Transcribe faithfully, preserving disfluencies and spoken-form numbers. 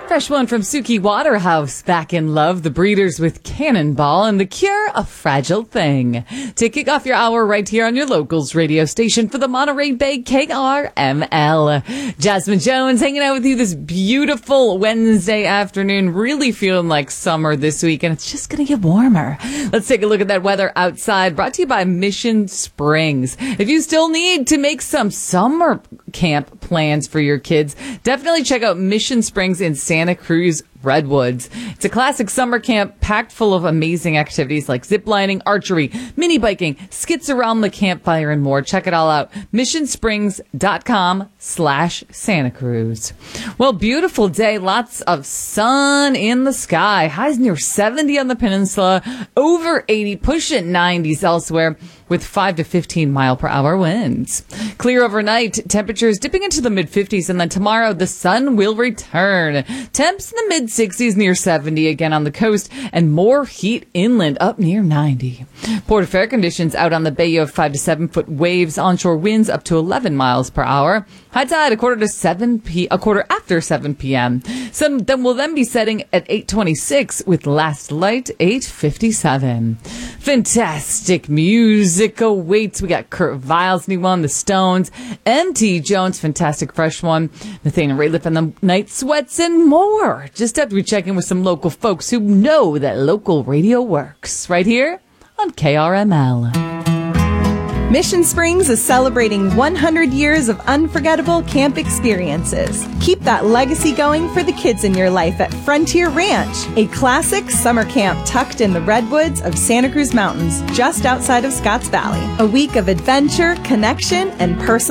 Fresh one from Suki Waterhouse. Back in Love, The Breeders with Cannonball, and The Cure, A Fragile Thing. To kick off your hour right here on your locals radio station for the Monterey Bay K R M L. Jasmine Jones hanging out with you this beautiful Wednesday afternoon. Really feeling like summer this week, and it's just going to get warmer. Let's take a look at that weather outside, brought to you by Mission Springs. If you still need to make some summer camp plans for your kids, definitely check out Mission Springs in Santa Cruz Redwoods. It's a classic summer camp packed full of amazing activities like ziplining, archery, mini biking, skits around the campfire, and more. Check it all out. mission springs dot com slash Santa Cruz. Well, beautiful day. Lots of sun in the sky. Highs near seventy on the peninsula, over eighty, pushing nineties elsewhere, with five to fifteen mile per hour winds. Clear overnight, temperatures dipping into the mid fifties, and then tomorrow the sun will return. Temps in the mid sixties, near seventy again on the coast, and more heat inland up near ninety. Port of Fair conditions out on the bay. You have five to seven foot waves, onshore winds up to eleven miles per hour. High tide a quarter to seven p a quarter after seven p.m. Sun then will then be setting at eight twenty-six with last light eight fifty-seven. Fantastic music awaits. We got Kurt Vile's new one, The Stones, M T Jones, fantastic fresh one, Nathaniel Rateliff and the Night Sweats, and more. Just after we check in with some local folks who know that local radio works, right here on K R M L. Mission Springs is celebrating one hundred years of unforgettable camp experiences. Keep that legacy going for the kids in your life at Frontier Ranch, a classic summer camp tucked in the redwoods of Santa Cruz Mountains, just outside of Scotts Valley. A week of adventure, connection, and personal